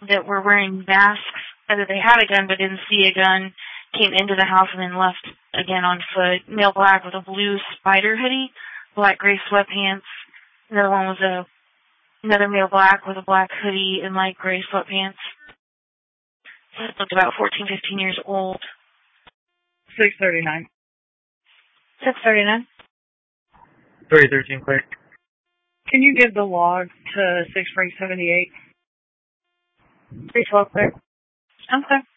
that were wearing masks, either they had a gun but didn't see a gun, came into the house and then left again on foot. Male black with a blue spider hoodie, black gray sweatpants. Another one was another male black with a black hoodie and light gray sweatpants. Looked about 14, 15 years old. 639. 639. 313, clear. Can you give the log to 6 Frank 78? 312, clear. Okay.